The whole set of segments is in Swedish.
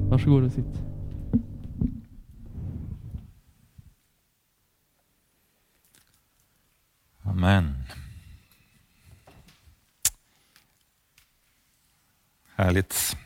Varsågod och sitt. Amen. Härligt.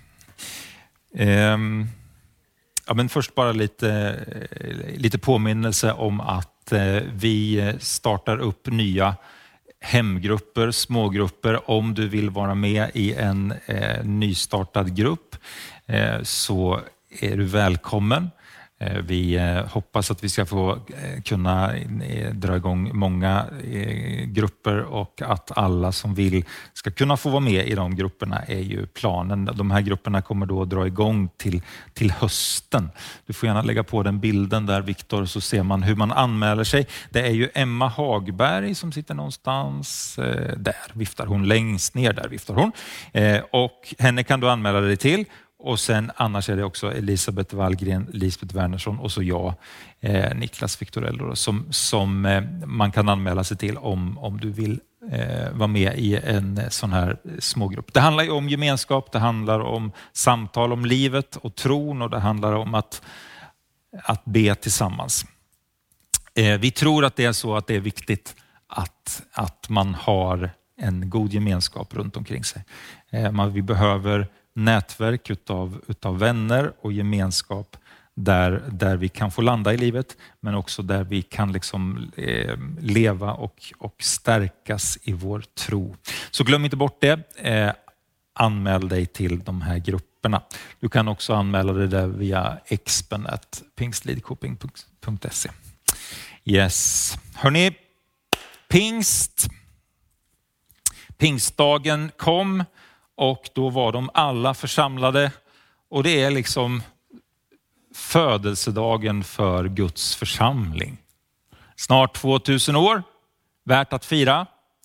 Ja, men först bara lite påminnelse om att vi startar upp nya hemgrupper, smågrupper. Om du vill vara med i en nystartad grupp så är du välkommen. Vi hoppas att vi ska få kunna dra igång många grupper och att alla som vill ska kunna få vara med i de grupperna är ju planen. De här grupperna kommer då att dra igång till hösten. Du får gärna lägga på den bilden där, Viktor, så ser man hur man anmäler sig. Det är ju Emma Hagberg som sitter någonstans där, viftar hon, längst ner där viftar hon. Och henne kan du anmäla dig till. Och sen annars är det också Elisabeth Wallgren, Lisbeth Wernersson och så jag, Niklas Victorello, som man kan anmäla sig till om du vill vara med i en sån här smågrupp. Det handlar ju om gemenskap, det handlar om samtal om livet och tron och det handlar om att be tillsammans. Vi tror att det är så att det är viktigt att man har en god gemenskap runt omkring sig. Vi behöver nätverk utav vänner och gemenskap där vi kan få landa i livet, men också där vi kan liksom leva och stärkas i vår tro. Så glöm inte bort det. Anmäl dig till de här grupperna. Du kan också anmäla dig där via expen@pingstlidkoping.se. Yes. Hörrni, pingstdagen kom. Och då var de alla församlade och det är liksom födelsedagen för Guds församling. Snart 2000 år, värt att fira.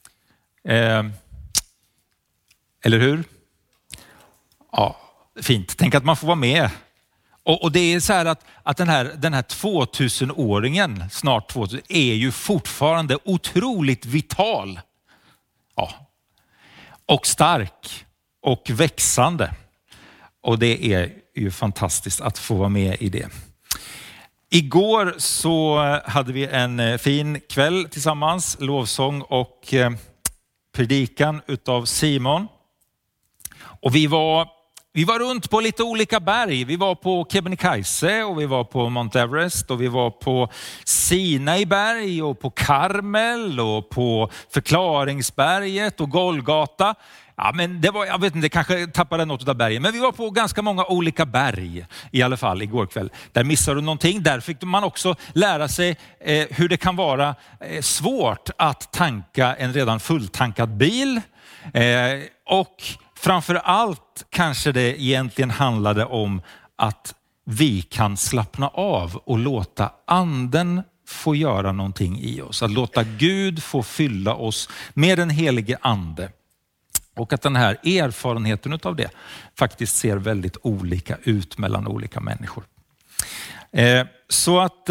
Eller hur? Ja, fint. Tänk att man får vara med. Och det är så här att den här 2000-åringen, snart 2000, är ju fortfarande otroligt vital. Ja. Och stark. Och växande. Och det är ju fantastiskt att få vara med i det. Igår så hade vi en fin kväll tillsammans. Lovsång och predikan utav Simon. Och vi var runt på lite olika berg. Vi var på Kebnekaise och vi var på Mount Everest och vi var på Sinaiberg och på Karmel och på Förklaringsberget och Golgata. Ja, men det var, jag vet inte, kanske tappade något av bergen. Men vi var på ganska många olika berg i alla fall igår kväll. Där missade du någonting. Där fick man också lära sig hur det kan vara svårt att tanka en redan fulltankad bil. Och framför allt kanske det egentligen handlade om att vi kan slappna av och låta anden få göra någonting i oss. Att låta Gud få fylla oss med den helige ande. Och att den här erfarenheten utav det faktiskt ser väldigt olika ut mellan olika människor. Så att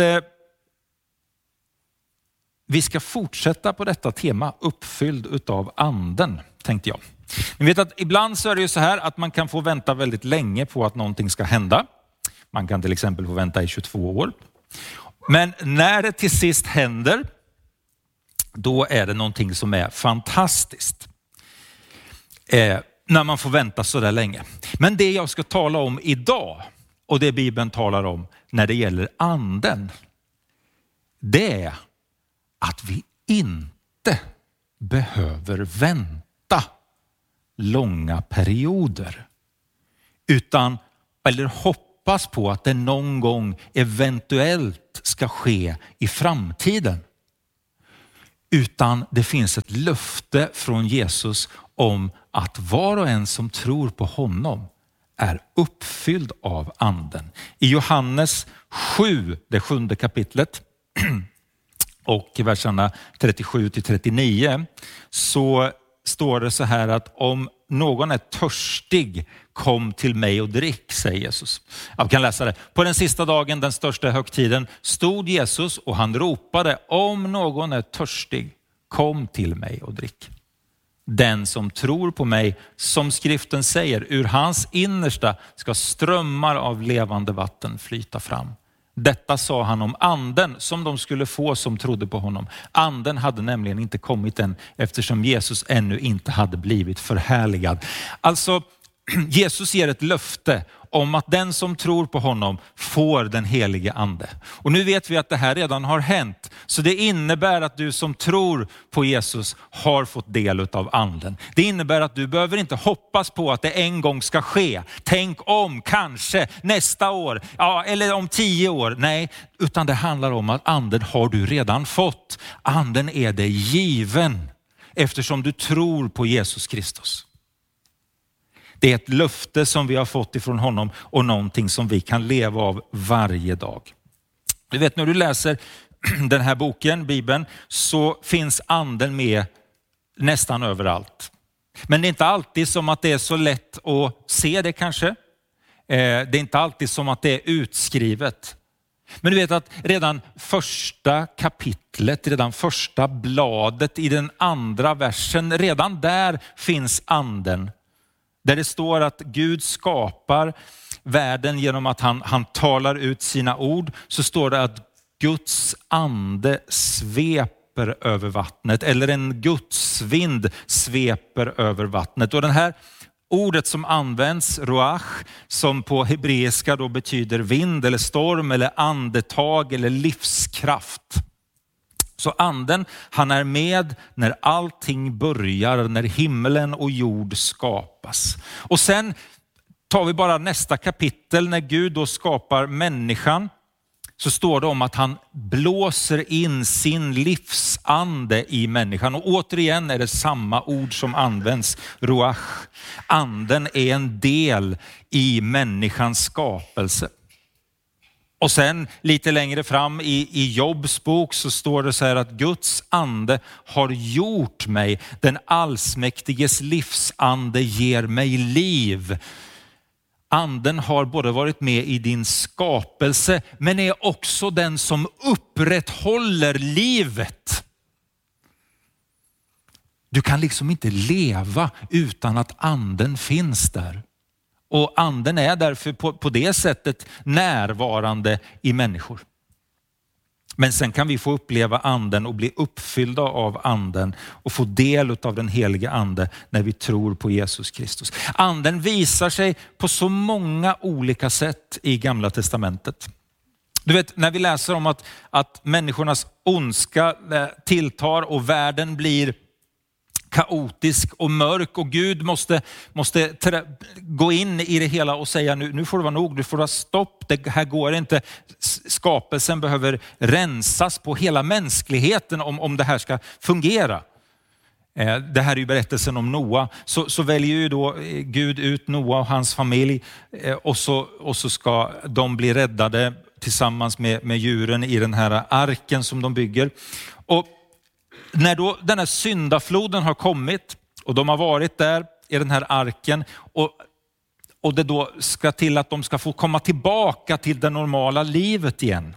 vi ska fortsätta på detta tema, uppfylld utav anden, tänkte jag. Ni vet att ibland så är det ju så här att man kan få vänta väldigt länge på att någonting ska hända. Man kan till exempel få vänta i 22 år. Men när det till sist händer, då är det någonting som är fantastiskt. När man får vänta så där länge. Men det jag ska tala om idag och det Bibeln talar om när det gäller anden, det är att vi inte behöver vänta långa perioder. Eller hoppas på att det någon gång eventuellt ska ske i framtiden. Utan det finns ett löfte från Jesus om att var och en som tror på honom är uppfylld av anden. I Johannes 7, det 7:e kapitlet och verserna 37-39 så står det så här att om någon är törstig, kom till mig och drick, säger Jesus. Jag kan läsa det. På den sista dagen, den största högtiden, stod Jesus och han ropade, om någon är törstig, kom till mig och drick. Den som tror på mig, som skriften säger, ur hans innersta ska strömmar av levande vatten flyta fram. Detta sa han om anden som de skulle få som trodde på honom. Anden hade nämligen inte kommit än, eftersom Jesus ännu inte hade blivit förhärligad. Alltså, Jesus ger ett löfte om att den som tror på honom får den helige ande. Och nu vet vi att det här redan har hänt. Så det innebär att du som tror på Jesus har fått del av anden. Det innebär att du behöver inte hoppas på att det en gång ska ske. Tänk om, kanske, nästa år, ja, eller om 10 år. Nej, utan det handlar om att anden har du redan fått. Anden är dig given eftersom du tror på Jesus Kristus. Det är ett löfte som vi har fått ifrån honom och någonting som vi kan leva av varje dag. Du vet, när du läser den här boken, Bibeln, så finns anden med nästan överallt. Men det är inte alltid som att det är så lätt att se det kanske. Det är inte alltid som att det är utskrivet. Men du vet att redan första kapitlet, redan första bladet i den andra versen, redan där finns anden. Där det står att Gud skapar världen genom att han talar ut sina ord, så står det att Guds ande sveper över vattnet, eller en gudsvind sveper över vattnet. Och den här ordet som används, ruach, som på hebreiska då betyder vind eller storm eller andetag eller livskraft. Så anden, han är med när allting börjar, när himmelen och jord skapas. Och sen tar vi bara nästa kapitel, när Gud då skapar människan, så står det om att han blåser in sin livsande i människan. Och återigen är det samma ord som används, ruach. Anden är en del i människans skapelse. Och sen lite längre fram i Jobs bok så står det så här att Guds ande har gjort mig, den allsmäktiges livsande ger mig liv. Anden har både varit med i din skapelse, men är också den som upprätthåller livet. Du kan liksom inte leva utan att anden finns där. Och anden är därför på det sättet närvarande i människor. Men sen kan vi få uppleva anden och bli uppfyllda av anden och få del av den heliga ande när vi tror på Jesus Kristus. Anden visar sig på så många olika sätt i Gamla testamentet. Du vet, när vi läser om att människornas ondska tilltar och världen blir kaotisk och mörk och Gud måste gå in i det hela och säga nu får det vara nog, nu får det vara stopp, det här går inte. Skapelsen behöver rensas på hela mänskligheten om det här ska fungera. Det här är ju berättelsen om Noa. Så väljer ju då Gud ut Noa och hans familj och så ska de bli räddade tillsammans med djuren i den här arken som de bygger. Och när då den här syndafloden har kommit och de har varit där i den här arken och det då ska till att de ska få komma tillbaka till det normala livet igen.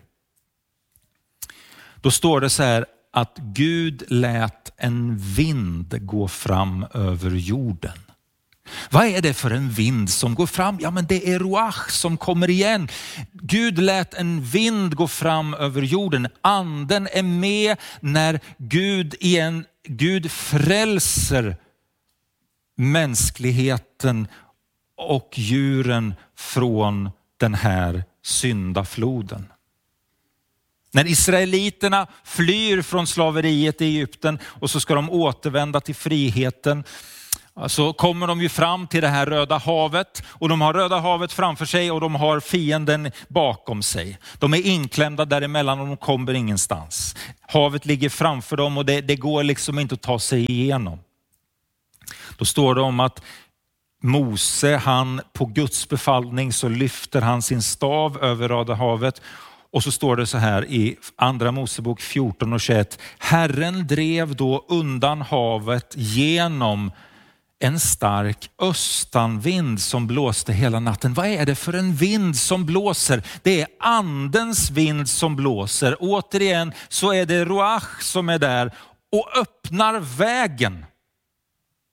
Då står det så här att Gud lät en vind gå fram över jorden. Vad är det för en vind som går fram? Ja, men det är ruach som kommer igen. Gud lät en vind gå fram över jorden. Anden är med när Gud frälser mänskligheten och djuren från den här syndafloden. När israeliterna flyr från slaveriet i Egypten och så ska de återvända till friheten, så kommer de ju fram till det här Röda havet och de har Röda havet framför sig och de har fienden bakom sig. De är inklämda däremellan och de kommer ingenstans. Havet ligger framför dem och det går liksom inte att ta sig igenom. Då står det om att Mose, han på Guds befallning så lyfter han sin stav över Röda havet. Och så står det så här i andra Mosebok 14:21. Herren drev då undan havet genom en stark östanvind som blåste hela natten. Vad är det för en vind som blåser? Det är andens vind som blåser. Återigen så är det ruach som är där och öppnar vägen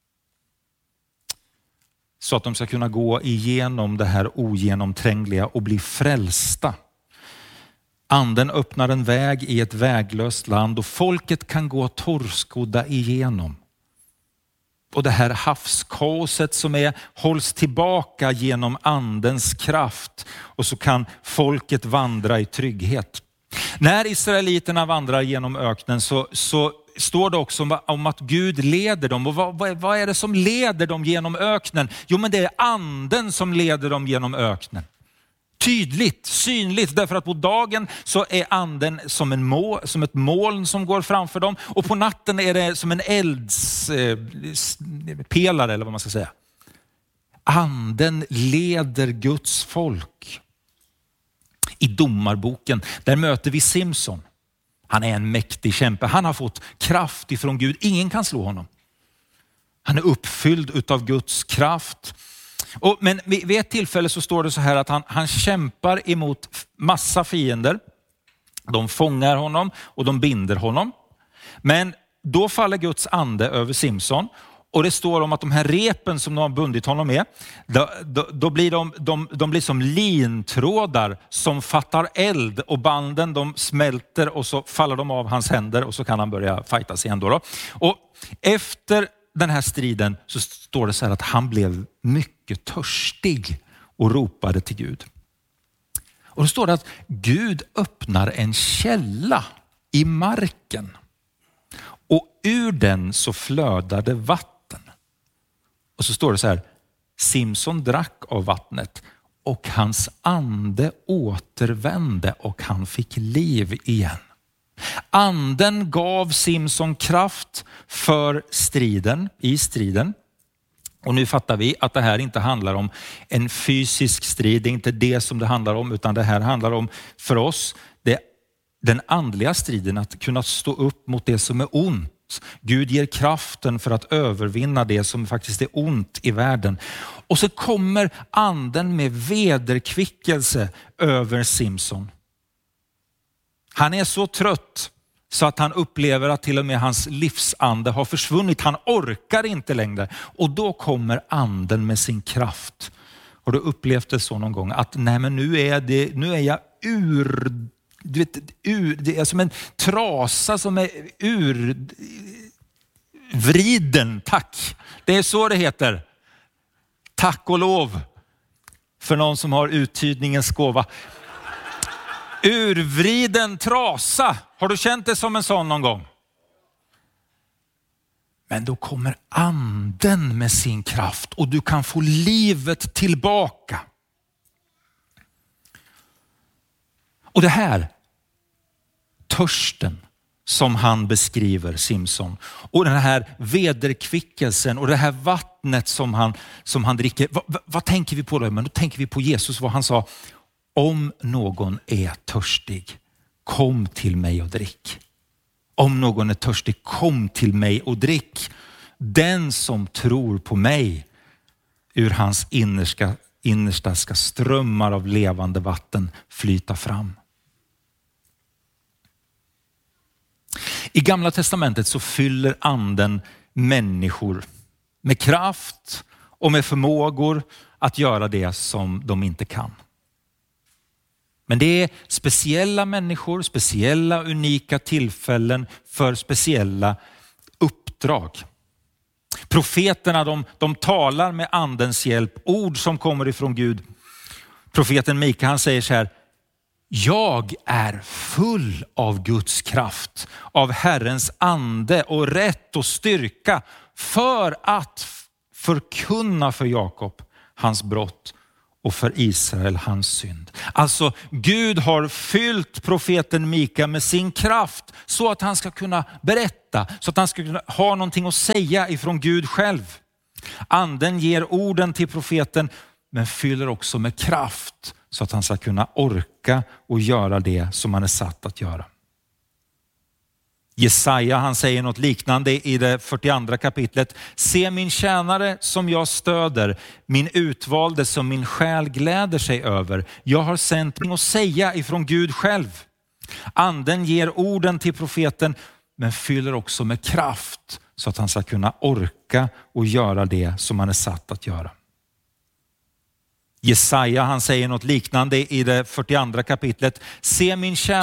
så att de ska kunna gå igenom det här ogenomträngliga och bli frälsta. Anden öppnar en väg i ett väglöst land och folket kan gå torrskodda igenom. Och det här havskaoset som hålls tillbaka genom andens kraft, och så kan folket vandra i trygghet. När israeliterna vandrar genom öknen så står det också om att Gud leder dem. Och vad är det som leder dem genom öknen? Jo, men det är anden som leder dem genom öknen. Tydligt, synligt, därför att på dagen så är anden som ett moln som går framför dem, och på natten är det som en eldspelare eller vad man ska säga. Anden leder Guds folk. I domarboken, där möter vi Simson. Han är en mäktig kämpe. Han har fått kraft ifrån Gud. Ingen kan slå honom. Han är uppfylld utav Guds kraft. Men vid ett tillfälle så står det så här att han kämpar emot massa fiender. De fångar honom och de binder honom. Men då faller Guds ande över Simson. Och det står om att de här repen som de har bundit honom med, då blir de blir som lintrådar som fattar eld, och banden de smälter och så faller de av hans händer, och så kan han börja fightas igen då. Och efter den här striden så står det så här att han blev mycket törstig och ropade till Gud. Och då står det att Gud öppnar en källa i marken, och ur den så flödade vatten. Och så står det så här: Simson drack av vattnet och hans ande återvände och han fick liv igen. Anden gav Simson kraft för i striden. Och nu fattar vi att det här inte handlar om en fysisk strid. Det är inte det som det handlar om, utan det här handlar om för oss den andliga striden, att kunna stå upp mot det som är ont. Gud ger kraften för att övervinna det som faktiskt är ont i världen. Och så kommer anden med vederkvickelse över Simson. Han är så trött så att han upplever att till och med hans livsande har försvunnit. Han orkar inte längre. Och då kommer anden med sin kraft. Har du upplevt det så någon gång? Att nej, men nu är jag det är som en trasa som är urvriden. Tack. Det är så det heter. Tack och lov för någon som har uttydningens gåva. Urvriden trasa. Har du känt det som en sån någon gång? Men då kommer anden med sin kraft och du kan få livet tillbaka. Och det här, törsten som han beskriver, Simson, och den här vederkvickelsen och det här vattnet som han dricker. Vad tänker vi på då? Men då tänker vi på Jesus, vad han sa: om någon är törstig, kom till mig och drick. Om någon är törstig, kom till mig och drick. Den som tror på mig, ur hans innersta ska strömmar av levande vatten flyta fram. I Gamla testamentet så fyller anden människor med kraft och med förmågor att göra det som de inte kan. Men det är speciella människor, speciella unika tillfällen för speciella uppdrag. Profeterna de talar med andens hjälp, ord som kommer ifrån Gud. Profeten Mika, han säger så här: jag är full av Guds kraft, av Herrens ande och rätt och styrka för att förkunna för Jakob hans brott och för Israel hans synd. Alltså Gud har fyllt profeten Mika med sin kraft så att han ska kunna berätta, så att han ska kunna ha någonting att säga ifrån Gud själv. Anden ger orden till profeten men fyller också med kraft så att han ska kunna orka och göra det som han är satt att göra. Jesaja, han säger något liknande i det 42 kapitlet. Se min tjänare som jag stöder, min utvalde som min själ gläder sig över. Jag har sänt mig att säga ifrån Gud själv. Anden ger orden till profeten men fyller också med kraft så att han ska kunna orka och göra det som han är satt att göra. Jesaja, han säger något liknande i det 42 kapitlet. Se min tjänare